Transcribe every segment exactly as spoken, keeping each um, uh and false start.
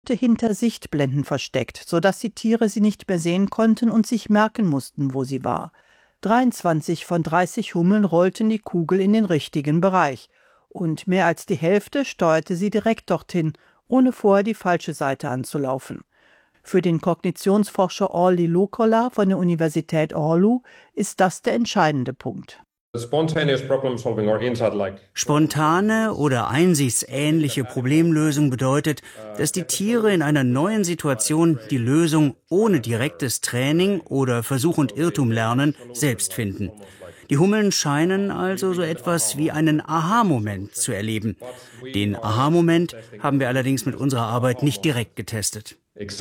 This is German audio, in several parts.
hinter Sichtblenden versteckt, sodass die Tiere sie nicht mehr sehen konnten und sich merken mussten, wo sie war. dreiundzwanzig von dreißig Hummeln rollten die Kugel in den richtigen Bereich und mehr als die Hälfte steuerte sie direkt dorthin, ohne vorher die falsche Seite anzulaufen. Für den Kognitionsforscher Olli Lukola von der Universität Oulu ist das der entscheidende Punkt. Spontane oder einsichtsähnliche Problemlösung bedeutet, dass die Tiere in einer neuen Situation die Lösung ohne direktes Training oder Versuch und Irrtum lernen selbst finden. Die Hummeln scheinen also so etwas wie einen Aha-Moment zu erleben. Den Aha-Moment haben wir allerdings mit unserer Arbeit nicht direkt getestet.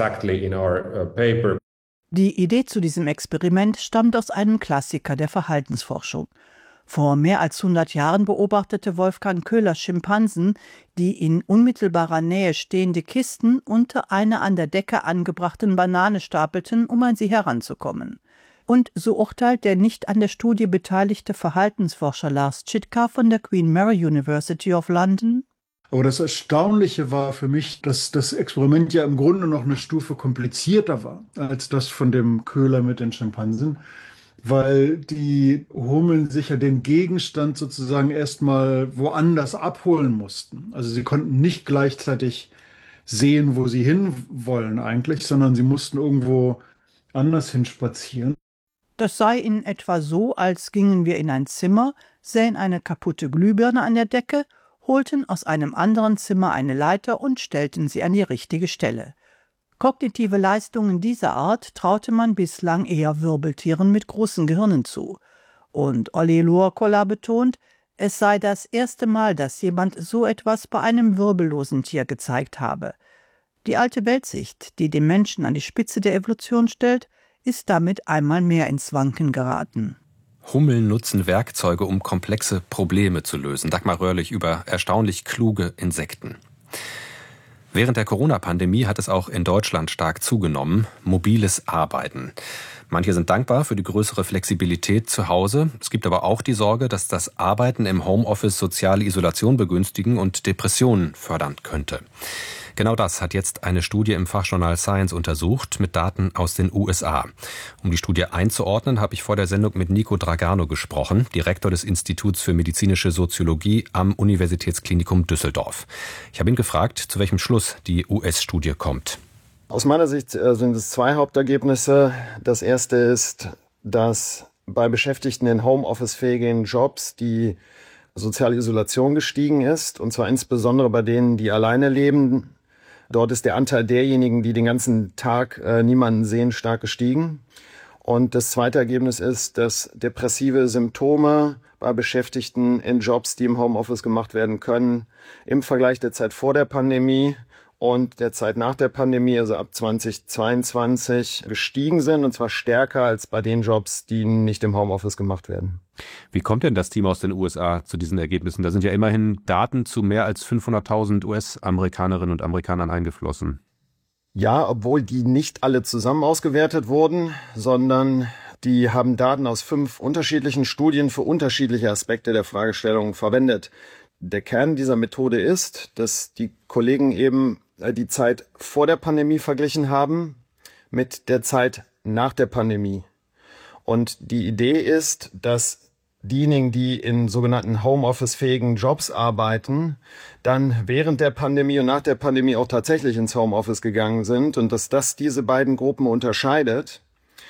Die Idee zu diesem Experiment stammt aus einem Klassiker der Verhaltensforschung. Vor mehr als hundert Jahren beobachtete Wolfgang Köhler Schimpansen, die in unmittelbarer Nähe stehende Kisten unter einer an der Decke angebrachten Banane stapelten, um an sie heranzukommen. Und so urteilt der nicht an der Studie beteiligte Verhaltensforscher Lars Chitka von der Queen Mary University of London: Aber das Erstaunliche war für mich, dass das Experiment ja im Grunde noch eine Stufe komplizierter war als das von dem Köhler mit den Schimpansen, weil die Hummeln sich ja den Gegenstand sozusagen erstmal woanders abholen mussten. Also sie konnten nicht gleichzeitig sehen, wo sie hinwollen eigentlich, sondern sie mussten irgendwo anders hinspazieren. Das sei in etwa so, als gingen wir in ein Zimmer, sähen eine kaputte Glühbirne an der Decke, holten aus einem anderen Zimmer eine Leiter und stellten sie an die richtige Stelle. Kognitive Leistungen dieser Art traute man bislang eher Wirbeltieren mit großen Gehirnen zu. Und Olli Luokola betont, es sei das erste Mal, dass jemand so etwas bei einem wirbellosen Tier gezeigt habe. Die alte Weltsicht, die den Menschen an die Spitze der Evolution stellt, ist damit einmal mehr ins Wanken geraten. Hummeln nutzen Werkzeuge, um komplexe Probleme zu lösen. Dagmar Röhrlich über erstaunlich kluge Insekten. Während der Corona-Pandemie hat es auch in Deutschland stark zugenommen, mobiles Arbeiten. Manche sind dankbar für die größere Flexibilität zu Hause. Es gibt aber auch die Sorge, dass das Arbeiten im Homeoffice soziale Isolation begünstigen und Depressionen fördern könnte. Genau das hat jetzt eine Studie im Fachjournal Science untersucht mit Daten aus den U S A. Um die Studie einzuordnen, habe ich vor der Sendung mit Nico Dragano gesprochen, Direktor des Instituts für medizinische Soziologie am Universitätsklinikum Düsseldorf. Ich habe ihn gefragt, zu welchem Schluss die U S-Studie kommt. Aus meiner Sicht sind es zwei Hauptergebnisse. Das erste ist, dass bei Beschäftigten in Homeoffice-fähigen Jobs die soziale Isolation gestiegen ist, und zwar insbesondere bei denen, die alleine leben. Dort ist der Anteil derjenigen, die den ganzen Tag äh, niemanden sehen, stark gestiegen. Und das zweite Ergebnis ist, dass depressive Symptome bei Beschäftigten in Jobs, die im Homeoffice gemacht werden können, im Vergleich der Zeit vor der Pandemie und der Zeit nach der Pandemie, also ab zweitausendzweiundzwanzig, gestiegen sind, und zwar stärker als bei den Jobs, die nicht im Homeoffice gemacht werden. Wie kommt denn das Team aus den U S A zu diesen Ergebnissen? Da sind ja immerhin Daten zu mehr als fünfhunderttausend U S-Amerikanerinnen und Amerikanern eingeflossen. Ja, obwohl die nicht alle zusammen ausgewertet wurden, sondern die haben Daten aus fünf unterschiedlichen Studien für unterschiedliche Aspekte der Fragestellung verwendet. Der Kern dieser Methode ist, dass die Kollegen eben die Zeit vor der Pandemie verglichen haben mit der Zeit nach der Pandemie. Und die Idee ist, dass diejenigen, die in sogenannten Homeoffice-fähigen Jobs arbeiten, dann während der Pandemie und nach der Pandemie auch tatsächlich ins Homeoffice gegangen sind und dass das diese beiden Gruppen unterscheidet.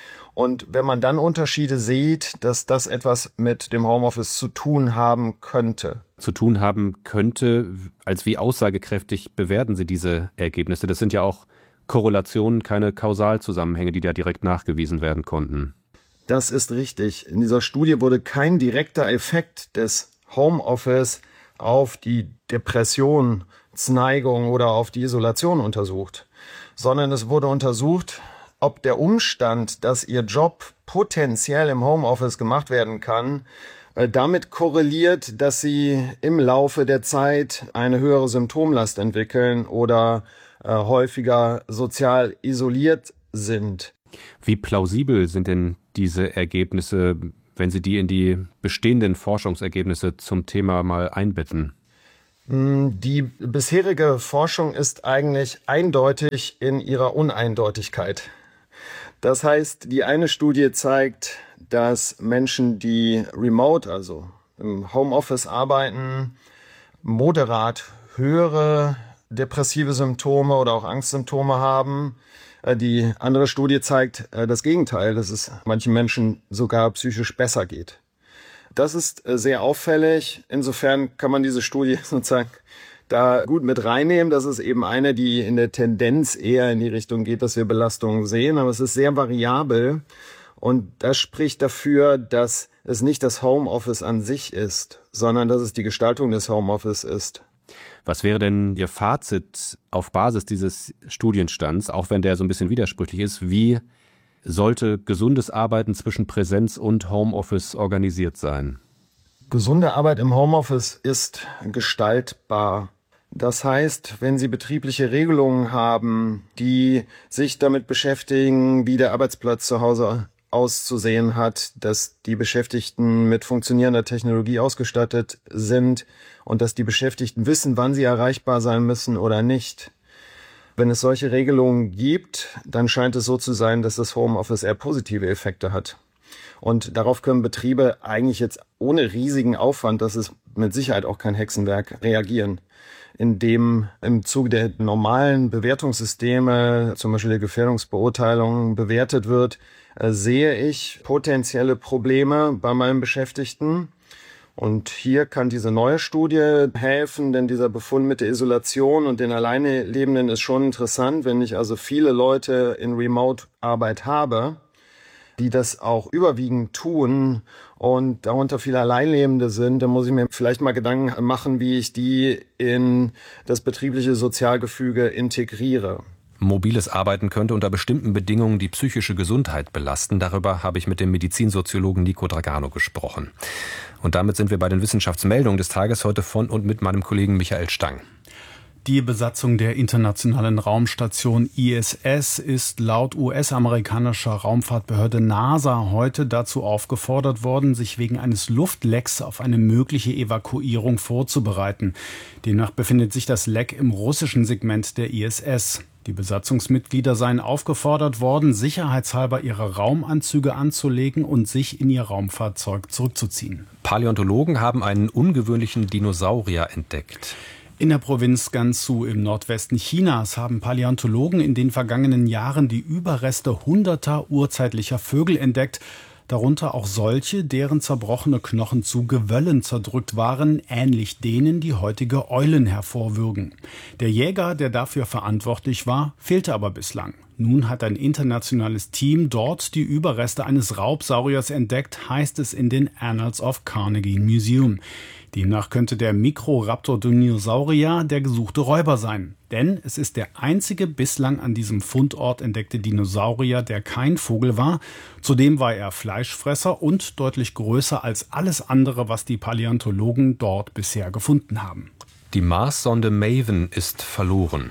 Und wenn man dann Unterschiede sieht, dass das etwas mit dem Homeoffice zu tun haben könnte. Zu tun haben könnte, als wie aussagekräftig bewerten Sie diese Ergebnisse? Das sind ja auch Korrelationen, keine Kausalzusammenhänge, die da direkt nachgewiesen werden konnten. Das ist richtig. In dieser Studie wurde kein direkter Effekt des Homeoffice auf die Depressionsneigung oder auf die Isolation untersucht, sondern es wurde untersucht, ob der Umstand, dass Ihr Job potenziell im Homeoffice gemacht werden kann, damit korreliert, dass Sie im Laufe der Zeit eine höhere Symptomlast entwickeln oder äh, häufiger sozial isoliert sind. Wie plausibel sind denn diese Ergebnisse, wenn Sie die in die bestehenden Forschungsergebnisse zum Thema mal einbetten? Die bisherige Forschung ist eigentlich eindeutig in ihrer Uneindeutigkeit. Das heißt, die eine Studie zeigt, dass Menschen, die remote, also im Homeoffice arbeiten, moderat höhere depressive Symptome oder auch Angstsymptome haben. Die andere Studie zeigt das Gegenteil, dass es manchen Menschen sogar psychisch besser geht. Das ist sehr auffällig. Insofern kann man diese Studie sozusagen da gut mit reinnehmen. Das ist eben eine, die in der Tendenz eher in die Richtung geht, dass wir Belastungen sehen. Aber es ist sehr variabel. Und das spricht dafür, dass es nicht das Homeoffice an sich ist, sondern dass es die Gestaltung des Homeoffice ist. Was wäre denn Ihr Fazit auf Basis dieses Studienstands, auch wenn der so ein bisschen widersprüchlich ist? Wie sollte gesundes Arbeiten zwischen Präsenz und Homeoffice organisiert sein? Gesunde Arbeit im Homeoffice ist gestaltbar. Das heißt, wenn Sie betriebliche Regelungen haben, die sich damit beschäftigen, wie der Arbeitsplatz zu Hause auszusehen hat, dass die Beschäftigten mit funktionierender Technologie ausgestattet sind und dass die Beschäftigten wissen, wann sie erreichbar sein müssen oder nicht. Wenn es solche Regelungen gibt, dann scheint es so zu sein, dass das Homeoffice eher positive Effekte hat. Und darauf können Betriebe eigentlich jetzt ohne riesigen Aufwand, das ist mit Sicherheit auch kein Hexenwerk, reagieren. Indem im Zuge der normalen Bewertungssysteme, zum Beispiel der Gefährdungsbeurteilung, bewertet wird, sehe ich potenzielle Probleme bei meinen Beschäftigten. Und hier kann diese neue Studie helfen, denn dieser Befund mit der Isolation und den Alleinlebenden ist schon interessant. Wenn ich also viele Leute in Remote-Arbeit habe, die das auch überwiegend tun und darunter viele Alleinlebende sind, dann muss ich mir vielleicht mal Gedanken machen, wie ich die in das betriebliche Sozialgefüge integriere. Mobiles Arbeiten könnte unter bestimmten Bedingungen die psychische Gesundheit belasten. Darüber habe ich mit dem Medizinsoziologen Nico Dragano gesprochen. Und damit sind wir bei den Wissenschaftsmeldungen des Tages heute von und mit meinem Kollegen Michael Stang. Die Besatzung der internationalen Raumstation I S S ist laut U S-amerikanischer Raumfahrtbehörde NASA heute dazu aufgefordert worden, sich wegen eines Luftlecks auf eine mögliche Evakuierung vorzubereiten. Demnach befindet sich das Leck im russischen Segment der I S S. Die Besatzungsmitglieder seien aufgefordert worden, sicherheitshalber ihre Raumanzüge anzulegen und sich in ihr Raumfahrzeug zurückzuziehen. Paläontologen haben einen ungewöhnlichen Dinosaurier entdeckt. In der Provinz Gansu im Nordwesten Chinas haben Paläontologen in den vergangenen Jahren die Überreste hunderter urzeitlicher Vögel entdeckt, darunter auch solche, deren zerbrochene Knochen zu Gewöllen zerdrückt waren, ähnlich denen, die heutige Eulen hervorwürgen. Der Jäger, der dafür verantwortlich war, fehlte aber bislang. Nun hat ein internationales Team dort die Überreste eines Raubsauriers entdeckt, heißt es in den Annals of Carnegie Museum. Demnach könnte der Microraptor-Dinosaurier der gesuchte Räuber sein. Denn es ist der einzige bislang an diesem Fundort entdeckte Dinosaurier, der kein Vogel war. Zudem war er Fleischfresser und deutlich größer als alles andere, was die Paläontologen dort bisher gefunden haben. Die Marssonde Maven ist verloren.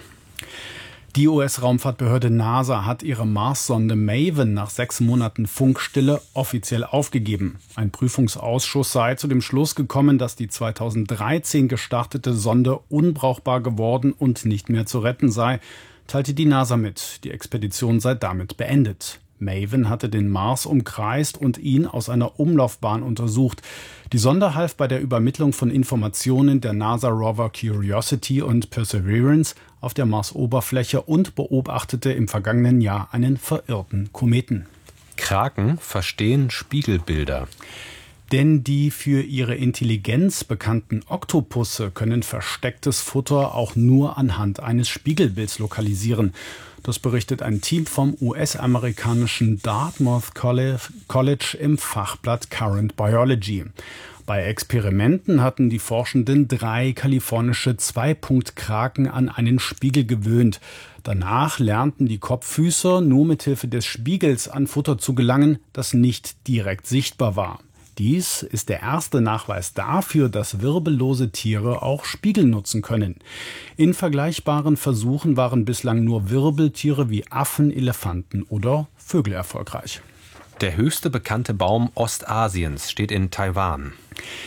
Die U S-Raumfahrtbehörde NASA hat ihre Marssonde Maven nach sechs Monaten Funkstille offiziell aufgegeben. Ein Prüfungsausschuss sei zu dem Schluss gekommen, dass die zweitausenddreizehn gestartete Sonde unbrauchbar geworden und nicht mehr zu retten sei, teilte die NASA mit. Die Expedition sei damit beendet. Maven hatte den Mars umkreist und ihn aus einer Umlaufbahn untersucht. Die Sonde half bei der Übermittlung von Informationen der NASA-Rover Curiosity und Perseverance auf der Marsoberfläche und beobachtete im vergangenen Jahr einen verirrten Kometen. Kraken verstehen Spiegelbilder. Denn die für ihre Intelligenz bekannten Oktopusse können verstecktes Futter auch nur anhand eines Spiegelbilds lokalisieren. Das berichtet ein Team vom U S-amerikanischen Dartmouth College im Fachblatt Current Biology. Bei Experimenten hatten die Forschenden drei kalifornische Zweipunktkraken an einen Spiegel gewöhnt. Danach lernten die Kopffüßer nur mithilfe des Spiegels an Futter zu gelangen, das nicht direkt sichtbar war. Dies ist der erste Nachweis dafür, dass wirbellose Tiere auch Spiegel nutzen können. In vergleichbaren Versuchen waren bislang nur Wirbeltiere wie Affen, Elefanten oder Vögel erfolgreich. Der höchste bekannte Baum Ostasiens steht in Taiwan.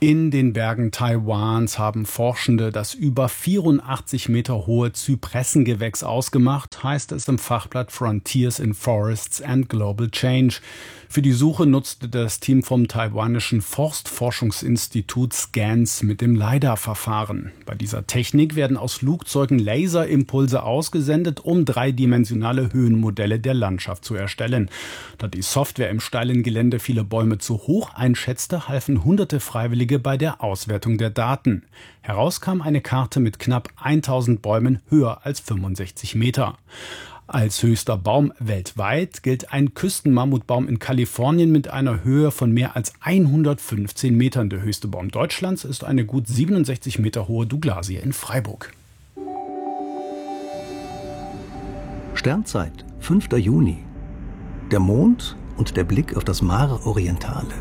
In den Bergen Taiwans haben Forschende das über vierundachtzig Meter hohe Zypressengewächs ausgemacht, heißt es im Fachblatt Frontiers in Forests and Global Change. Für die Suche nutzte das Team vom taiwanischen Forstforschungsinstitut Scans mit dem LiDAR-Verfahren. Bei dieser Technik werden aus Flugzeugen Laserimpulse ausgesendet, um dreidimensionale Höhenmodelle der Landschaft zu erstellen. Da die Software im steilen Gelände viele Bäume zu hoch einschätzte, halfen hunderte Freiwillige bei der Auswertung der Daten. Heraus kam eine Karte mit knapp tausend Bäumen höher als fünfundsechzig Meter. Als höchster Baum weltweit gilt ein Küstenmammutbaum in Kalifornien mit einer Höhe von mehr als hundertfünfzehn Metern. Der höchste Baum Deutschlands ist eine gut siebenundsechzig Meter hohe Douglasie in Freiburg. Sternzeit, fünfter Juni. Der Mond und der Blick auf das Mare Orientale.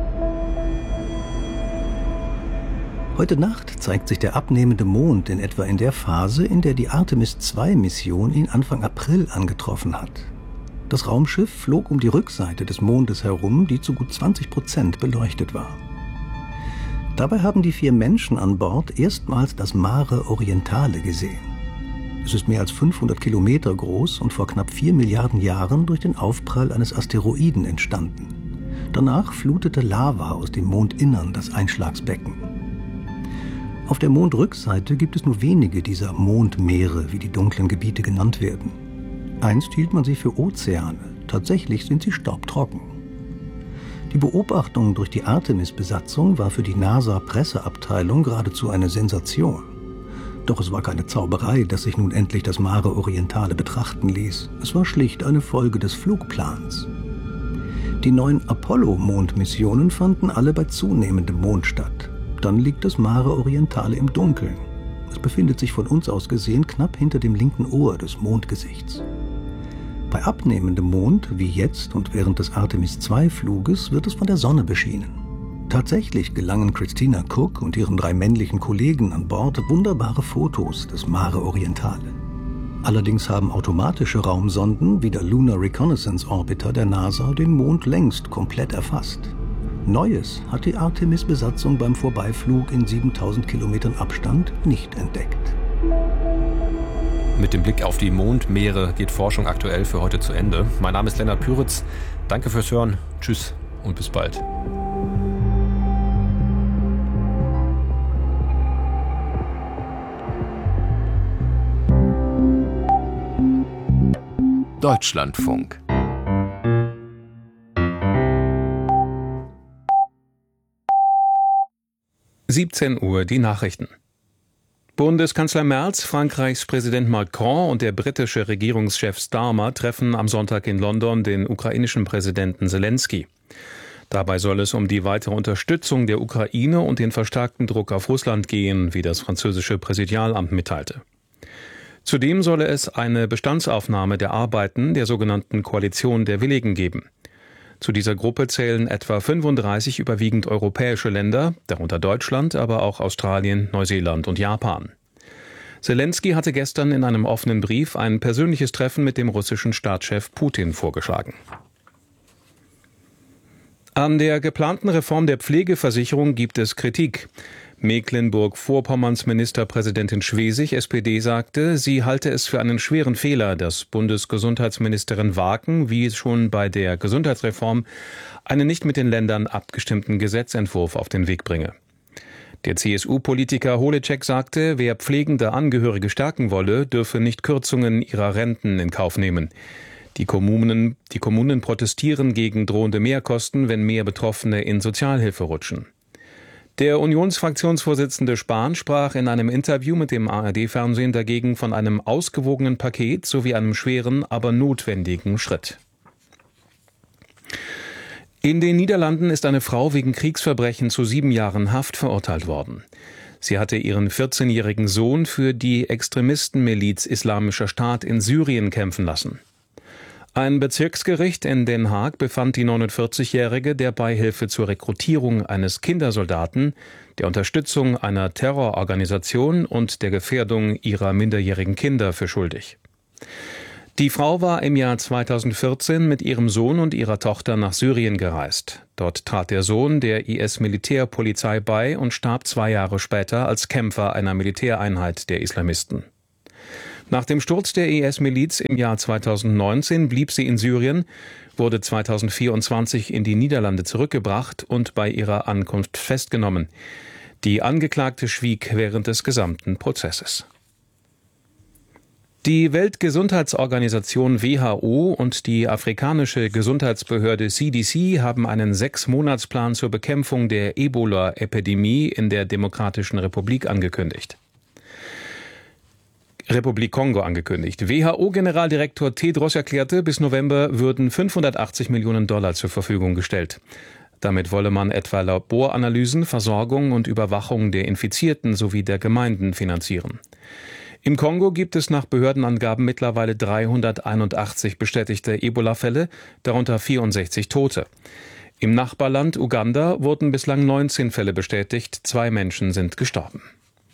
Heute Nacht zeigt sich der abnehmende Mond in etwa in der Phase, in der die Artemis zwei Mission ihn Anfang April angetroffen hat. Das Raumschiff flog um die Rückseite des Mondes herum, die zu gut zwanzig Prozent beleuchtet war. Dabei haben die vier Menschen an Bord erstmals das Mare Orientale gesehen. Es ist mehr als fünfhundert Kilometer groß und vor knapp vier Milliarden Jahren durch den Aufprall eines Asteroiden entstanden. Danach flutete Lava aus dem Mondinnern das Einschlagsbecken. Auf der Mondrückseite gibt es nur wenige dieser Mondmeere, wie die dunklen Gebiete genannt werden. Einst hielt man sie für Ozeane, tatsächlich sind sie staubtrocken. Die Beobachtung durch die Artemis-Besatzung war für die NASA-Presseabteilung geradezu eine Sensation. Doch es war keine Zauberei, dass sich nun endlich das Mare Orientale betrachten ließ. Es war schlicht eine Folge des Flugplans. Die neuen Apollo-Mondmissionen fanden alle bei zunehmendem Mond statt. Dann liegt das Mare Orientale im Dunkeln. Es befindet sich von uns aus gesehen knapp hinter dem linken Ohr des Mondgesichts. Bei abnehmendem Mond, wie jetzt und während des Artemis zwei Fluges, wird es von der Sonne beschienen. Tatsächlich gelangen Christina Cook und ihren drei männlichen Kollegen an Bord wunderbare Fotos des Mare Orientale. Allerdings haben automatische Raumsonden wie der Lunar Reconnaissance Orbiter der NASA den Mond längst komplett erfasst. Neues hat die Artemis-Besatzung beim Vorbeiflug in siebentausend Kilometern Abstand nicht entdeckt. Mit dem Blick auf die Mondmeere geht Forschung aktuell für heute zu Ende. Mein Name ist Lennart Püritz. Danke fürs Hören. Tschüss und bis bald. Deutschlandfunk. siebzehn Uhr die Nachrichten. Bundeskanzler Merz, Frankreichs Präsident Macron und der britische Regierungschef Starmer treffen am Sonntag in London den ukrainischen Präsidenten Selenskyj. Dabei soll es um die weitere Unterstützung der Ukraine und den verstärkten Druck auf Russland gehen, wie das französische Präsidialamt mitteilte. Zudem solle es eine Bestandsaufnahme der Arbeiten der sogenannten Koalition der Willigen geben. Zu dieser Gruppe zählen etwa fünfunddreißig überwiegend europäische Länder, darunter Deutschland, aber auch Australien, Neuseeland und Japan. Selenskyj hatte gestern in einem offenen Brief ein persönliches Treffen mit dem russischen Staatschef Putin vorgeschlagen. An der geplanten Reform der Pflegeversicherung gibt es Kritik. Mecklenburg-Vorpommerns Ministerpräsidentin Schwesig, S P D, sagte, sie halte es für einen schweren Fehler, dass Bundesgesundheitsministerin Waken, wie schon bei der Gesundheitsreform, einen nicht mit den Ländern abgestimmten Gesetzentwurf auf den Weg bringe. Der C S U-Politiker Holecek sagte, wer pflegende Angehörige stärken wolle, dürfe nicht Kürzungen ihrer Renten in Kauf nehmen. Die Kommunen, die Kommunen protestieren gegen drohende Mehrkosten, wenn mehr Betroffene in Sozialhilfe rutschen. Der Unionsfraktionsvorsitzende Spahn sprach in einem Interview mit dem A R D-Fernsehen dagegen von einem ausgewogenen Paket sowie einem schweren, aber notwendigen Schritt. In den Niederlanden ist eine Frau wegen Kriegsverbrechen zu sieben Jahren Haft verurteilt worden. Sie hatte ihren vierzehnjährigen Sohn für die Extremistenmiliz Islamischer Staat in Syrien kämpfen lassen. Ein Bezirksgericht in Den Haag befand die neunundvierzigjährige der Beihilfe zur Rekrutierung eines Kindersoldaten, der Unterstützung einer Terrororganisation und der Gefährdung ihrer minderjährigen Kinder für schuldig. Die Frau war im Jahr zweitausendvierzehn mit ihrem Sohn und ihrer Tochter nach Syrien gereist. Dort trat der Sohn der I S-Militärpolizei bei und starb zwei Jahre später als Kämpfer einer Militäreinheit der Islamisten. Nach dem Sturz der I S-Miliz im Jahr zweitausendneunzehn blieb sie in Syrien, wurde zweitausendvierundzwanzig in die Niederlande zurückgebracht und bei ihrer Ankunft festgenommen. Die Angeklagte schwieg während des gesamten Prozesses. Die Weltgesundheitsorganisation W H O und die afrikanische Gesundheitsbehörde C D C haben einen Sechs-Monats-Plan zur Bekämpfung der Ebola-Epidemie in der Demokratischen Republik angekündigt. Republik Kongo angekündigt. W H O-Generaldirektor Tedros erklärte, bis November würden fünfhundertachtzig Millionen Dollar zur Verfügung gestellt. Damit wolle man etwa Laboranalysen, Versorgung und Überwachung der Infizierten sowie der Gemeinden finanzieren. Im Kongo gibt es nach Behördenangaben mittlerweile dreihunderteinundachtzig bestätigte Ebola-Fälle, darunter vierundsechzig Tote. Im Nachbarland Uganda wurden bislang neunzehn Fälle bestätigt, zwei Menschen sind gestorben.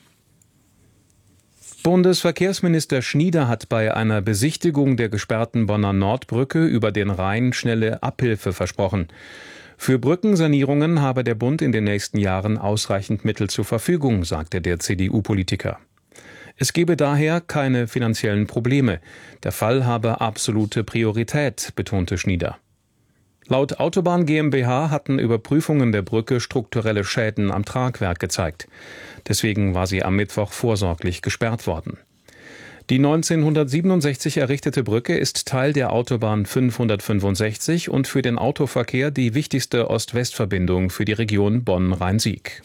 Bundesverkehrsminister Schnieder hat bei einer Besichtigung der gesperrten Bonner Nordbrücke über den Rhein schnelle Abhilfe versprochen. Für Brückensanierungen habe der Bund in den nächsten Jahren ausreichend Mittel zur Verfügung, sagte der C D U-Politiker. Es gebe daher keine finanziellen Probleme. Der Fall habe absolute Priorität, betonte Schnieder. Laut Autobahn GmbH hatten Überprüfungen der Brücke strukturelle Schäden am Tragwerk gezeigt. Deswegen war sie am Mittwoch vorsorglich gesperrt worden. Die neunzehnhundertsiebenundsechzig errichtete Brücke ist Teil der Autobahn fünfhundertfünfundsechzig und für den Autoverkehr die wichtigste Ost-West-Verbindung für die Region Bonn-Rhein-Sieg.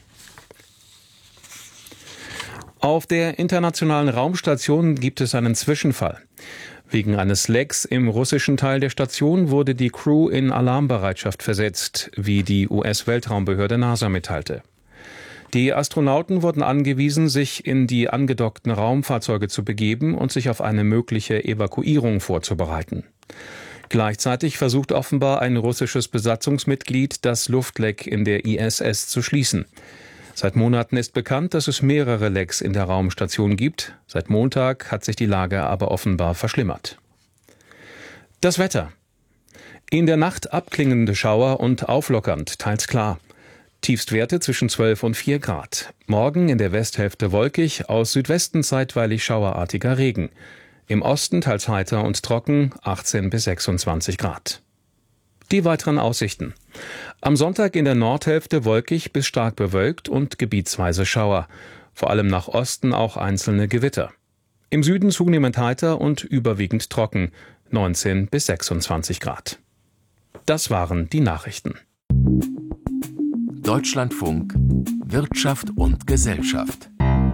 Auf der internationalen Raumstation gibt es einen Zwischenfall. Wegen eines Lecks im russischen Teil der Station wurde die Crew in Alarmbereitschaft versetzt, wie die U S-Weltraumbehörde NASA mitteilte. Die Astronauten wurden angewiesen, sich in die angedockten Raumfahrzeuge zu begeben und sich auf eine mögliche Evakuierung vorzubereiten. Gleichzeitig versucht offenbar ein russisches Besatzungsmitglied, das Luftleck in der I S S zu schließen. Seit Monaten ist bekannt, dass es mehrere Lecks in der Raumstation gibt. Seit Montag hat sich die Lage aber offenbar verschlimmert. Das Wetter. In der Nacht abklingende Schauer und auflockernd, teils klar. Tiefstwerte zwischen zwölf und vier Grad. Morgen in der Westhälfte wolkig, aus Südwesten zeitweilig schauerartiger Regen. Im Osten teils heiter und trocken, achtzehn bis sechsundzwanzig Grad. Die weiteren Aussichten. Am Sonntag in der Nordhälfte wolkig bis stark bewölkt und gebietsweise Schauer. Vor allem nach Osten auch einzelne Gewitter. Im Süden zunehmend heiter und überwiegend trocken, neunzehn bis sechsundzwanzig Grad. Das waren die Nachrichten. Deutschlandfunk Wirtschaft und Gesellschaft.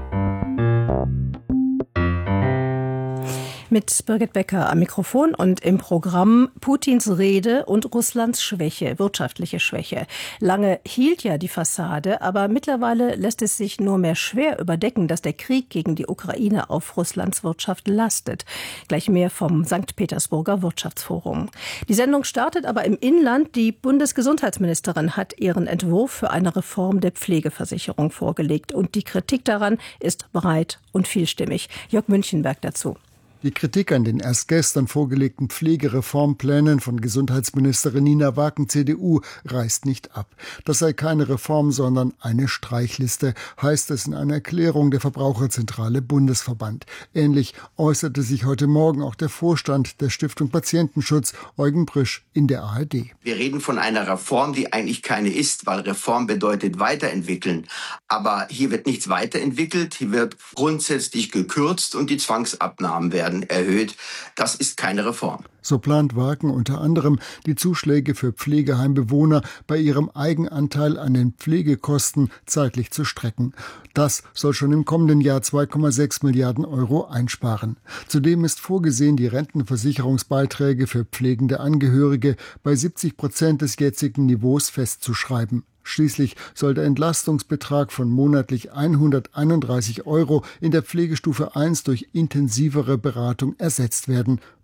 Mit Birgit Becker am Mikrofon und im Programm Putins Rede und Russlands Schwäche, wirtschaftliche Schwäche. Lange hielt ja die Fassade, aber mittlerweile lässt es sich nur mehr schwer überdecken, dass der Krieg gegen die Ukraine auf Russlands Wirtschaft lastet. Gleich mehr vom Sankt Petersburger Wirtschaftsforum. Die Sendung startet aber im Inland. Die Bundesgesundheitsministerin hat ihren Entwurf für eine Reform der Pflegeversicherung vorgelegt. Und die Kritik daran ist breit und vielstimmig. Jörg Münchenberg dazu. Die Kritik an den erst gestern vorgelegten Pflegereformplänen von Gesundheitsministerin Nina Waken, C D U, reißt nicht ab. Das sei keine Reform, sondern eine Streichliste, heißt es in einer Erklärung der Verbraucherzentrale Bundesverband. Ähnlich äußerte sich heute Morgen auch der Vorstand der Stiftung Patientenschutz, Eugen Brüsch, in der A R D. Wir reden von einer Reform, die eigentlich keine ist, weil Reform bedeutet weiterentwickeln. Aber hier wird nichts weiterentwickelt, hier wird grundsätzlich gekürzt und die Zwangsabnahmen werden erhöht. Das ist keine Reform. So plant Waken unter anderem, die Zuschläge für Pflegeheimbewohner bei ihrem Eigenanteil an den Pflegekosten zeitlich zu strecken. Das soll schon im kommenden Jahr zwei Komma sechs Milliarden Euro einsparen. Zudem ist vorgesehen, die Rentenversicherungsbeiträge für pflegende Angehörige bei siebzig Prozent des jetzigen Niveaus festzuschreiben. Schließlich soll der Entlastungsbetrag von monatlich hunderteinunddreißig Euro in der Pflegestufe eins durch intensivere Beratung ersetzt werden.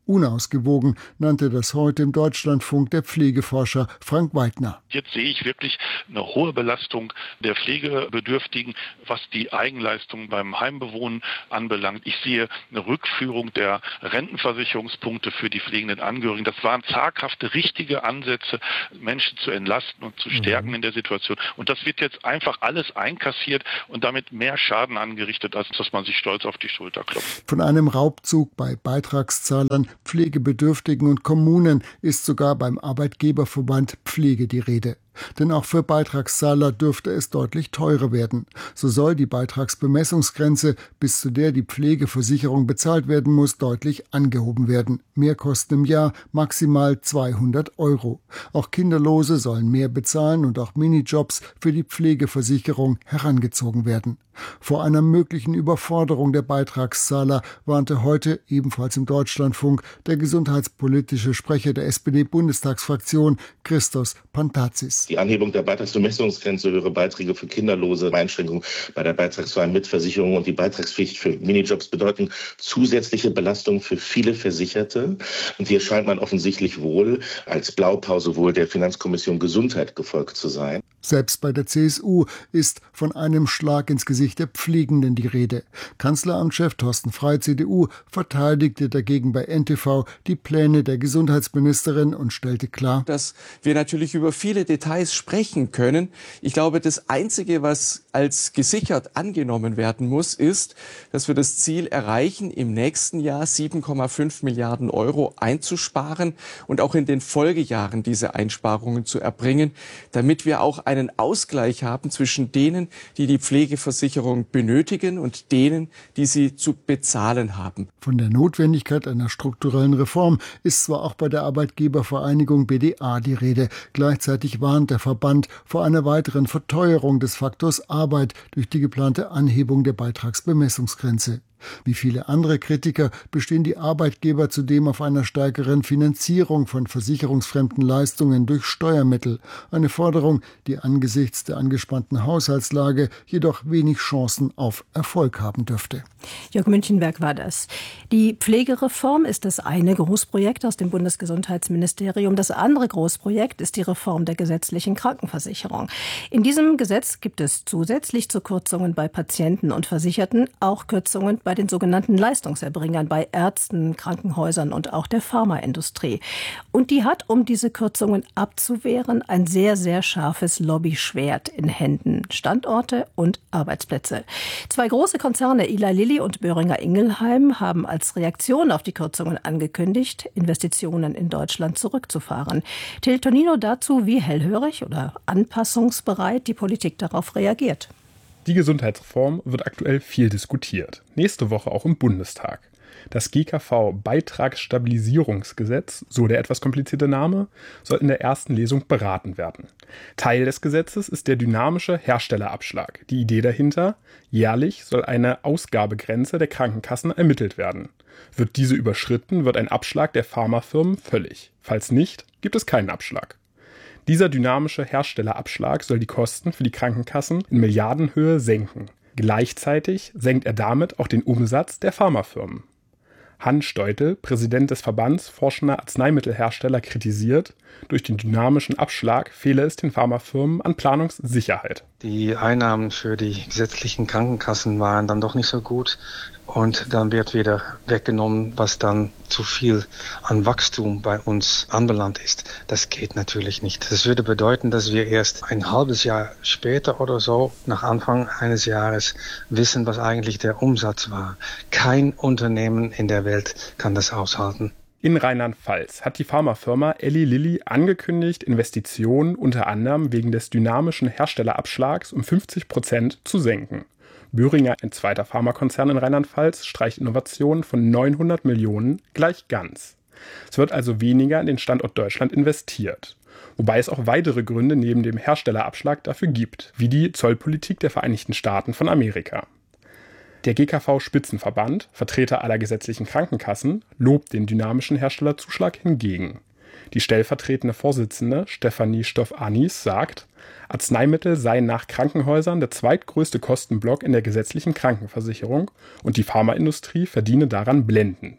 Unausgewogen nannte das heute im Deutschlandfunk der Pflegeforscher Frank Weidner. Jetzt sehe ich wirklich eine hohe Belastung der Pflegebedürftigen, was die Eigenleistung beim Heimbewohnen anbelangt. Ich sehe eine Rückführung der Rentenversicherungspunkte für die pflegenden Angehörigen. Das waren zaghafte, richtige Ansätze, Menschen zu entlasten und zu stärken mhm. in der Situation. Und das wird jetzt einfach alles einkassiert und damit mehr Schaden angerichtet, als dass man sich stolz auf die Schulter klopft. Von einem Raubzug bei Beitragszahlern, Pflegebedürftigen und Kommunen ist sogar beim Arbeitgeberverband Pflege die Rede. Denn auch für Beitragszahler dürfte es deutlich teurer werden. So soll die Beitragsbemessungsgrenze, bis zu der die Pflegeversicherung bezahlt werden muss, deutlich angehoben werden. Mehrkosten im Jahr maximal zweihundert Euro. Auch Kinderlose sollen mehr bezahlen und auch Minijobs für die Pflegeversicherung herangezogen werden. Vor einer möglichen Überforderung der Beitragszahler warnte heute, ebenfalls im Deutschlandfunk, der gesundheitspolitische Sprecher der S P D-Bundestagsfraktion, Christos Pantazis. Die Anhebung der Beitragsbemessungsgrenze, höhere Beiträge für Kinderlose, Einschränkungen bei der beitragsfreien Mitversicherung und die Beitragspflicht für Minijobs bedeuten zusätzliche Belastungen für viele Versicherte. Und hier scheint man offensichtlich wohl als Blaupause wohl der Finanzkommission Gesundheit gefolgt zu sein. Selbst bei der C S U ist von einem Schlag ins Gesicht der Pflegenden die Rede. Kanzleramtschef Thorsten Frey, C D U, verteidigte dagegen bei N T V die Pläne der Gesundheitsministerin und stellte klar, dass wir natürlich über viele Details sprechen können. Ich glaube, das Einzige, was als gesichert angenommen werden muss, ist, dass wir das Ziel erreichen, im nächsten Jahr sieben Komma fünf Milliarden Euro einzusparen und auch in den Folgejahren diese Einsparungen zu erbringen, damit wir auch einen Ausgleich haben zwischen denen, die die Pflegeversicherung benötigen und denen, die sie zu bezahlen haben. Von der Notwendigkeit einer strukturellen Reform ist zwar auch bei der Arbeitgebervereinigung B D A die Rede. Gleichzeitig warnt der Verband vor einer weiteren Verteuerung des Faktors Arbeit durch die geplante Anhebung der Beitragsbemessungsgrenze. Wie viele andere Kritiker bestehen die Arbeitgeber zudem auf einer stärkeren Finanzierung von versicherungsfremden Leistungen durch Steuermittel. Eine Forderung, die angesichts der angespannten Haushaltslage jedoch wenig Chancen auf Erfolg haben dürfte. Jörg Münchenberg war das. Die Pflegereform ist das eine Großprojekt aus dem Bundesgesundheitsministerium. Das andere Großprojekt ist die Reform der gesetzlichen Krankenversicherung. In diesem Gesetz gibt es zusätzlich zu Kürzungen bei Patienten und Versicherten auch Kürzungen bei bei den sogenannten Leistungserbringern, bei Ärzten, Krankenhäusern und auch der Pharmaindustrie. Und die hat, um diese Kürzungen abzuwehren, ein sehr, sehr scharfes Lobbyschwert in Händen. Standorte und Arbeitsplätze. Zwei große Konzerne, Eli Lilly und Boehringer Ingelheim, haben als Reaktion auf die Kürzungen angekündigt, Investitionen in Deutschland zurückzufahren. Till Tonino dazu, wie hellhörig oder anpassungsbereit die Politik darauf reagiert. Die Gesundheitsreform wird aktuell viel diskutiert. Nächste Woche auch im Bundestag. Das G K V-Beitragsstabilisierungsgesetz, so der etwas komplizierte Name, soll in der ersten Lesung beraten werden. Teil des Gesetzes ist der dynamische Herstellerabschlag. Die Idee dahinter: jährlich soll eine Ausgabegrenze der Krankenkassen ermittelt werden. Wird diese überschritten, wird ein Abschlag der Pharmafirmen fällig. Falls nicht, gibt es keinen Abschlag. Dieser dynamische Herstellerabschlag soll die Kosten für die Krankenkassen in Milliardenhöhe senken. Gleichzeitig senkt er damit auch den Umsatz der Pharmafirmen. Hans Steutel, Präsident des Verbands Forschender Arzneimittelhersteller, kritisiert, durch den dynamischen Abschlag fehle es den Pharmafirmen an Planungssicherheit. Die Einnahmen für die gesetzlichen Krankenkassen waren dann doch nicht so gut. Und dann wird wieder weggenommen, was dann zu viel an Wachstum bei uns anbelangt ist. Das geht natürlich nicht. Das würde bedeuten, dass wir erst ein halbes Jahr später oder so, nach Anfang eines Jahres, wissen, was eigentlich der Umsatz war. Kein Unternehmen in der Welt kann das aushalten. In Rheinland-Pfalz hat die Pharmafirma Eli Lilly angekündigt, Investitionen unter anderem wegen des dynamischen Herstellerabschlags um fünfzig Prozent zu senken. Boehringer, ein zweiter Pharmakonzern in Rheinland-Pfalz, streicht Innovationen von neunhundert Millionen gleich ganz. Es wird also weniger in den Standort Deutschland investiert. Wobei es auch weitere Gründe neben dem Herstellerabschlag dafür gibt, wie die Zollpolitik der Vereinigten Staaten von Amerika. Der G K V-Spitzenverband, Vertreter aller gesetzlichen Krankenkassen, lobt den dynamischen Herstellerzuschlag hingegen. Die stellvertretende Vorsitzende Stefanie Stoff-Anis sagt, Arzneimittel seien nach Krankenhäusern der zweitgrößte Kostenblock in der gesetzlichen Krankenversicherung und die Pharmaindustrie verdiene daran blendend.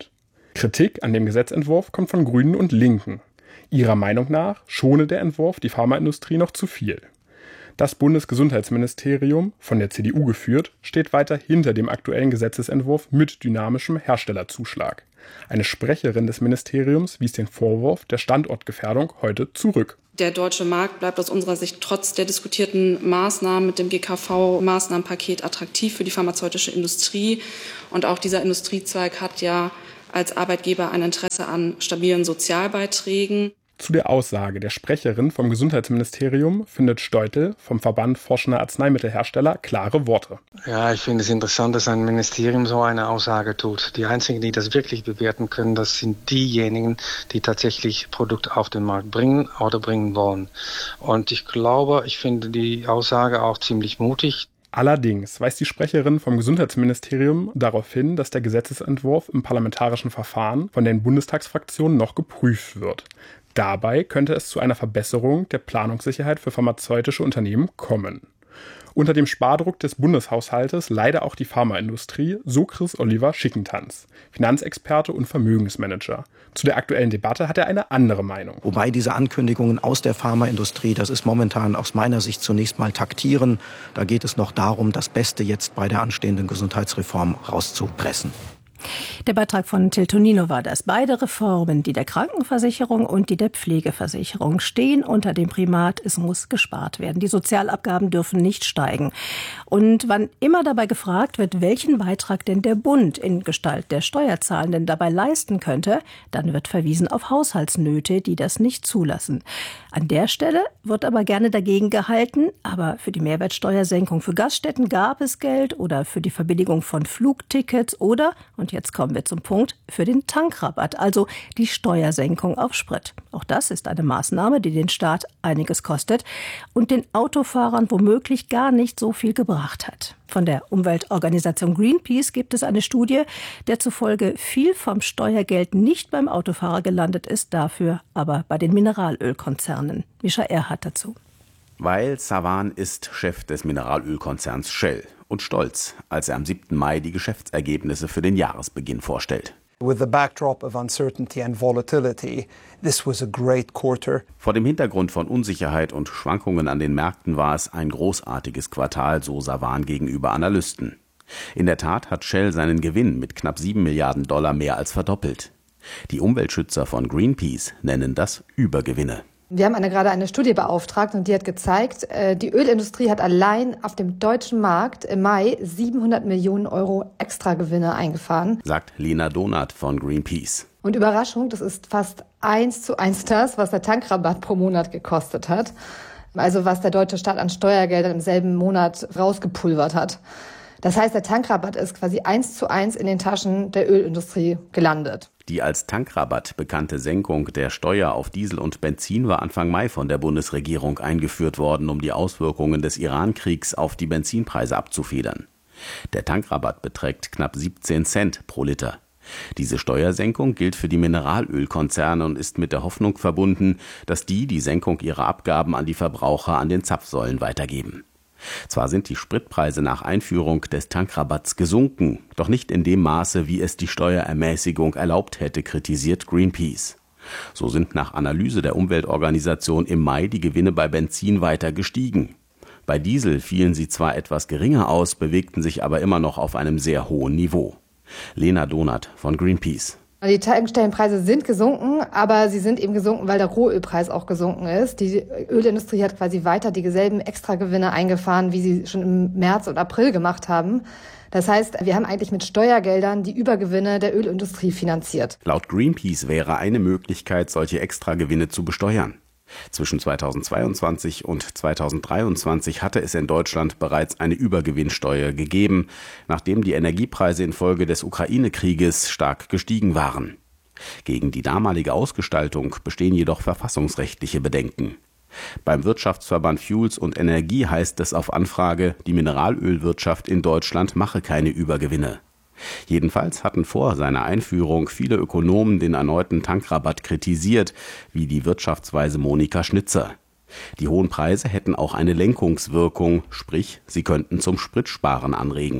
Kritik an dem Gesetzentwurf kommt von Grünen und Linken. Ihrer Meinung nach schone der Entwurf die Pharmaindustrie noch zu viel. Das Bundesgesundheitsministerium, von der C D U geführt, steht weiter hinter dem aktuellen Gesetzesentwurf mit dynamischem Herstellerzuschlag. Eine Sprecherin des Ministeriums wies den Vorwurf der Standortgefährdung heute zurück. Der deutsche Markt bleibt aus unserer Sicht trotz der diskutierten Maßnahmen mit dem G K V-Maßnahmenpaket attraktiv für die pharmazeutische Industrie. Und auch dieser Industriezweig hat ja als Arbeitgeber ein Interesse an stabilen Sozialbeiträgen. Zu der Aussage der Sprecherin vom Gesundheitsministerium findet Steutel vom Verband Forschender Arzneimittelhersteller klare Worte. Ja, ich finde es interessant, dass ein Ministerium so eine Aussage tut. Die einzigen, die das wirklich bewerten können, das sind diejenigen, die tatsächlich Produkte auf den Markt bringen oder bringen wollen. Und ich glaube, ich finde die Aussage auch ziemlich mutig. Allerdings weist die Sprecherin vom Gesundheitsministerium darauf hin, dass der Gesetzesentwurf im parlamentarischen Verfahren von den Bundestagsfraktionen noch geprüft wird. Dabei könnte es zu einer Verbesserung der Planungssicherheit für pharmazeutische Unternehmen kommen. Unter dem Spardruck des Bundeshaushaltes leide auch die Pharmaindustrie, so Chris Oliver Schickentanz, Finanzexperte und Vermögensmanager. Zu der aktuellen Debatte hat er eine andere Meinung. Wobei diese Ankündigungen aus der Pharmaindustrie, das ist momentan aus meiner Sicht zunächst mal taktieren. Da geht es noch darum, das Beste jetzt bei der anstehenden Gesundheitsreform rauszupressen. Der Beitrag von Till Tonino war das. Beide Reformen, die der Krankenversicherung und die der Pflegeversicherung, stehen unter dem Primat, es muss gespart werden. Die Sozialabgaben dürfen nicht steigen. Und wann immer dabei gefragt wird, welchen Beitrag denn der Bund in Gestalt der Steuerzahlenden dabei leisten könnte, dann wird verwiesen auf Haushaltsnöte, die das nicht zulassen. An der Stelle wird aber gerne dagegen gehalten, aber für die Mehrwertsteuersenkung für Gaststätten gab es Geld oder für die Verbilligung von Flugtickets oder, und jetzt kommen wir zum Punkt, für den Tankrabatt, also die Steuersenkung auf Sprit. Auch das ist eine Maßnahme, die den Staat einiges kostet und den Autofahrern womöglich gar nicht so viel gebracht hat. Von der Umweltorganisation Greenpeace gibt es eine Studie, der zufolge viel vom Steuergeld nicht beim Autofahrer gelandet ist, dafür aber bei den Mineralölkonzernen. Mischa Erhardt dazu. Weil Savan ist Chef des Mineralölkonzerns Shell und stolz, als er am siebten Mai die Geschäftsergebnisse für den Jahresbeginn vorstellt. With the backdrop of uncertainty and volatility, this was a great quarter. Vor dem Hintergrund von Unsicherheit und Schwankungen an den Märkten war es ein großartiges Quartal, so Savan gegenüber Analysten. In der Tat hat Shell seinen Gewinn mit knapp sieben Milliarden Dollar mehr als verdoppelt. Die Umweltschützer von Greenpeace nennen das Übergewinne. Wir haben eine, gerade eine Studie beauftragt und die hat gezeigt, die Ölindustrie hat allein auf dem deutschen Markt im Mai siebenhundert Millionen Euro Extragewinne eingefahren. Sagt Lena Donath von Greenpeace. Und Überraschung, das ist fast eins zu eins das, was der Tankrabatt pro Monat gekostet hat. Also was der deutsche Staat an Steuergeldern im selben Monat rausgepulvert hat. Das heißt, der Tankrabatt ist quasi eins zu eins in den Taschen der Ölindustrie gelandet. Die als Tankrabatt bekannte Senkung der Steuer auf Diesel und Benzin war Anfang Mai von der Bundesregierung eingeführt worden, um die Auswirkungen des Iran-Kriegs auf die Benzinpreise abzufedern. Der Tankrabatt beträgt knapp siebzehn Cent pro Liter. Diese Steuersenkung gilt für die Mineralölkonzerne und ist mit der Hoffnung verbunden, dass die die Senkung ihrer Abgaben an die Verbraucher an den Zapfsäulen weitergeben. Zwar sind die Spritpreise nach Einführung des Tankrabatts gesunken, doch nicht in dem Maße, wie es die Steuerermäßigung erlaubt hätte, kritisiert Greenpeace. So sind nach Analyse der Umweltorganisation im Mai die Gewinne bei Benzin weiter gestiegen. Bei Diesel fielen sie zwar etwas geringer aus, bewegten sich aber immer noch auf einem sehr hohen Niveau. Lena Donath von Greenpeace. Die Tankstellenpreise sind gesunken, aber sie sind eben gesunken, weil der Rohölpreis auch gesunken ist. Die Ölindustrie hat quasi weiter dieselben Extragewinne eingefahren, wie sie schon im März und April gemacht haben. Das heißt, wir haben eigentlich mit Steuergeldern die Übergewinne der Ölindustrie finanziert. Laut Greenpeace wäre eine Möglichkeit, solche Extragewinne zu besteuern. Zwischen zweitausendzweiundzwanzig und zweitausenddreiundzwanzig hatte es in Deutschland bereits eine Übergewinnsteuer gegeben, nachdem die Energiepreise infolge des Ukraine-Krieges stark gestiegen waren. Gegen die damalige Ausgestaltung bestehen jedoch verfassungsrechtliche Bedenken. Beim Wirtschaftsverband Fuels und Energie heißt es auf Anfrage, die Mineralölwirtschaft in Deutschland mache keine Übergewinne. Jedenfalls hatten vor seiner Einführung viele Ökonomen den erneuten Tankrabatt kritisiert, wie die Wirtschaftsweise Monika Schnitzer. Die hohen Preise hätten auch eine Lenkungswirkung, sprich, sie könnten zum Spritsparen anregen.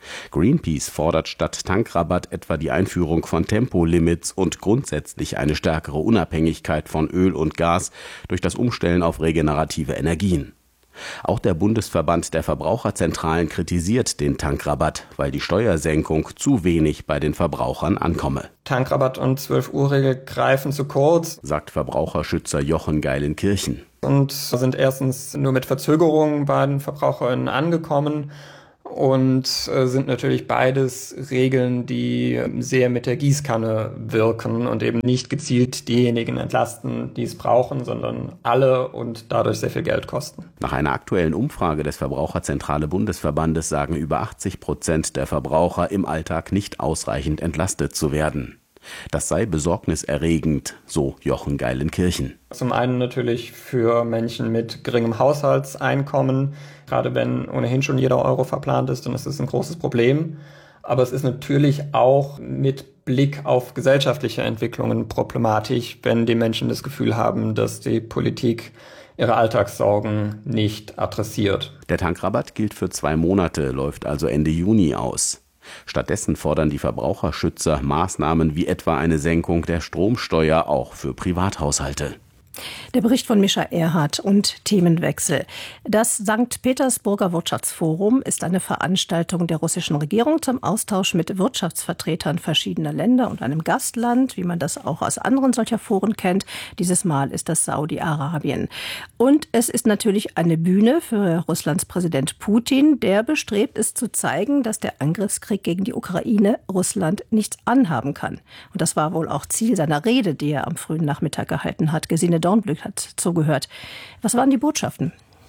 Greenpeace fordert statt Tankrabatt etwa die Einführung von Tempolimits und grundsätzlich eine stärkere Unabhängigkeit von Öl und Gas durch das Umstellen auf regenerative Energien. Auch der Bundesverband der Verbraucherzentralen kritisiert den Tankrabatt, weil die Steuersenkung zu wenig bei den Verbrauchern ankomme. Tankrabatt und zwölf-Uhr-Regel greifen zu kurz, sagt Verbraucherschützer Jochen Geilenkirchen. Und sind erstens nur mit Verzögerungen bei den VerbraucherInnen angekommen und sind natürlich beides Regeln, die sehr mit der Gießkanne wirken und eben nicht gezielt diejenigen entlasten, die es brauchen, sondern alle und dadurch sehr viel Geld kosten. Nach einer aktuellen Umfrage des Verbraucherzentrale Bundesverbandes sagen über achtzig Prozent der Verbraucher im Alltag nicht ausreichend entlastet zu werden. Das sei besorgniserregend, so Jochen Geilenkirchen. Zum einen natürlich für Menschen mit geringem Haushaltseinkommen. Gerade wenn ohnehin schon jeder Euro verplant ist, dann ist es ein großes Problem. Aber es ist natürlich auch mit Blick auf gesellschaftliche Entwicklungen problematisch, wenn die Menschen das Gefühl haben, dass die Politik ihre Alltagssorgen nicht adressiert. Der Tankrabatt gilt für zwei Monate, läuft also Ende Juni aus. Stattdessen fordern die Verbraucherschützer Maßnahmen wie etwa eine Senkung der Stromsteuer auch für Privathaushalte. Der Bericht von Mischa Erhardt und Themenwechsel. Das Sankt Petersburger Wirtschaftsforum ist eine Veranstaltung der russischen Regierung zum Austausch mit Wirtschaftsvertretern verschiedener Länder und einem Gastland, wie man das auch aus anderen solcher Foren kennt. Dieses Mal ist das Saudi-Arabien. Und es ist natürlich eine Bühne für Russlands Präsident Putin, der bestrebt ist zu zeigen, dass der Angriffskrieg gegen die Ukraine Russland nichts anhaben kann. Und das war wohl auch Ziel seiner Rede, die er am frühen Nachmittag gehalten hat. Gesine Dornblück hat zugehört. Was waren die Botschaften?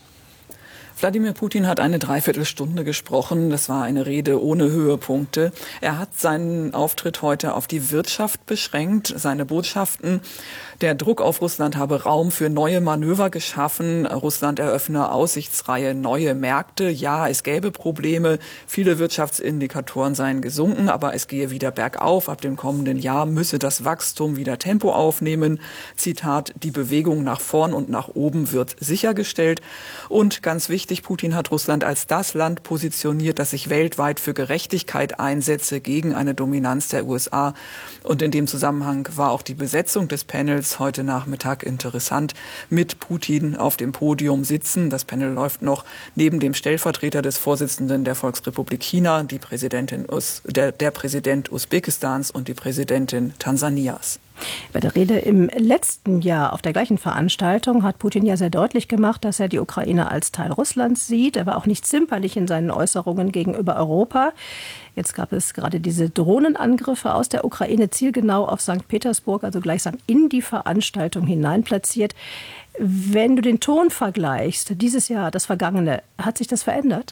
Wladimir Putin hat eine Dreiviertelstunde gesprochen. Das war eine Rede ohne Höhepunkte. Er hat seinen Auftritt heute auf die Wirtschaft beschränkt. Seine Botschaften: Der Druck auf Russland habe Raum für neue Manöver geschaffen. Russland eröffne aussichtsreiche neue Märkte. Ja, es gäbe Probleme. Viele Wirtschaftsindikatoren seien gesunken, aber es gehe wieder bergauf. Ab dem kommenden Jahr müsse das Wachstum wieder Tempo aufnehmen. Zitat: Die Bewegung nach vorn und nach oben wird sichergestellt. Und ganz wichtig, Putin hat Russland als das Land positioniert, das sich weltweit für Gerechtigkeit einsetze gegen eine Dominanz der U S A. Und in dem Zusammenhang war auch die Besetzung des Panels heute Nachmittag interessant. Mit Putin auf dem Podium sitzen. Das Panel läuft noch neben dem Stellvertreter des Vorsitzenden der Volksrepublik China, die Präsidentin Us- der, der Präsident Usbekistans und die Präsidentin Tansanias. Bei der Rede im letzten Jahr auf der gleichen Veranstaltung hat Putin ja sehr deutlich gemacht, dass er die Ukraine als Teil Russlands sieht. Er war auch nicht zimperlich in seinen Äußerungen gegenüber Europa. Jetzt gab es gerade diese Drohnenangriffe aus der Ukraine zielgenau auf Sankt Petersburg, also gleichsam in die Veranstaltung hinein platziert. Wenn du den Ton vergleichst, dieses Jahr, das Vergangene, hat sich das verändert?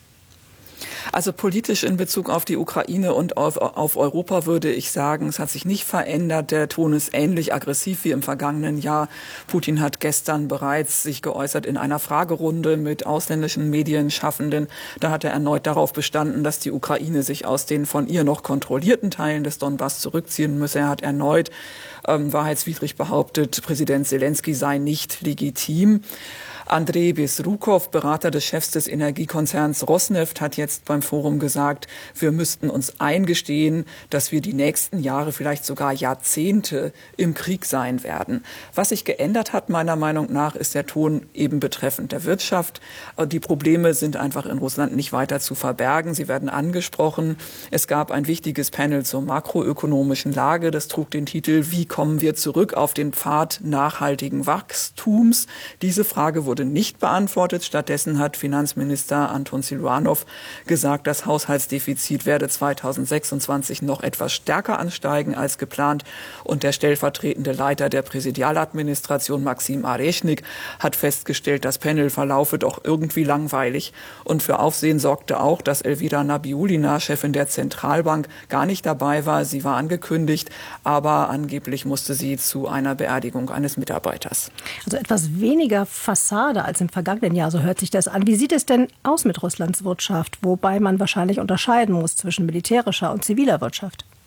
Also politisch in Bezug auf die Ukraine und auf, auf Europa würde ich sagen, es hat sich nicht verändert. Der Ton ist ähnlich aggressiv wie im vergangenen Jahr. Putin hat gestern bereits sich geäußert in einer Fragerunde mit ausländischen Medienschaffenden. Da hat er erneut darauf bestanden, dass die Ukraine sich aus den von ihr noch kontrollierten Teilen des Donbass zurückziehen müsse. Er hat erneut ähm, wahrheitswidrig behauptet, Präsident Selenskyj sei nicht legitim. Andrei Besrukov, Berater des Chefs des Energiekonzerns Rosneft, hat jetzt beim Forum gesagt, wir müssten uns eingestehen, dass wir die nächsten Jahre, vielleicht sogar Jahrzehnte im Krieg sein werden. Was sich geändert hat, meiner Meinung nach, ist der Ton eben betreffend der Wirtschaft. Die Probleme sind einfach in Russland nicht weiter zu verbergen. Sie werden angesprochen. Es gab ein wichtiges Panel zur makroökonomischen Lage. Das trug den Titel: Wie kommen wir zurück auf den Pfad nachhaltigen Wachstums? Diese Frage wurde nicht beantwortet. Stattdessen hat Finanzminister Anton Silvanov gesagt, das Haushaltsdefizit werde zweitausendsechsundzwanzig noch etwas stärker ansteigen als geplant. Und der stellvertretende Leiter der Präsidialadministration, Maxim Areshnik, hat festgestellt, das Panel verlaufe doch irgendwie langweilig. Und für Aufsehen sorgte auch, dass Elvira Nabiulina, Chefin der Zentralbank, gar nicht dabei war. Sie war angekündigt, aber angeblich musste sie zu einer Beerdigung eines Mitarbeiters. Also etwas weniger Fassade als im vergangenen Jahr, so hört sich das an. Wie sieht es denn aus mit Russlands Wirtschaft, wobei man wahrscheinlich unterscheiden muss zwischen militärischer und ziviler Wirtschaft?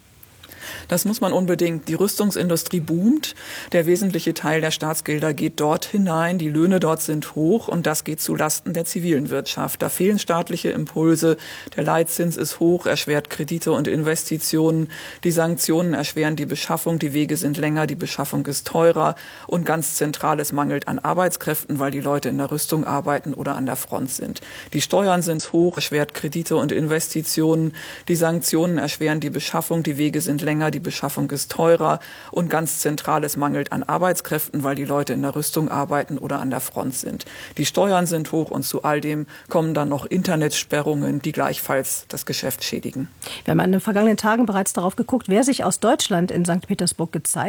Das muss man unbedingt. Die Rüstungsindustrie boomt. Der wesentliche Teil der Staatsgelder geht dort hinein. Die Löhne dort sind hoch und das geht zu Lasten der zivilen Wirtschaft. Da fehlen staatliche Impulse. Der Leitzins ist hoch, erschwert Kredite und Investitionen. Die Sanktionen erschweren die Beschaffung. Die Wege sind länger, die Beschaffung ist teurer. Und ganz zentral, es mangelt an Arbeitskräften, weil die Leute in der Rüstung arbeiten oder an der Front sind. Die Steuern sind hoch, erschwert Kredite und Investitionen. Die Sanktionen erschweren die Beschaffung. Die Wege sind länger. Die Beschaffung ist teurer und ganz zentral, es mangelt an Arbeitskräften, weil die Leute in der Rüstung arbeiten oder an der Front sind. Die Steuern sind hoch und zu all dem kommen dann noch Internetsperrungen, die gleichfalls das Geschäft schädigen. Wir haben in den vergangenen Tagen bereits darauf geguckt, wer sich aus Deutschland in Sankt Petersburg gezeigt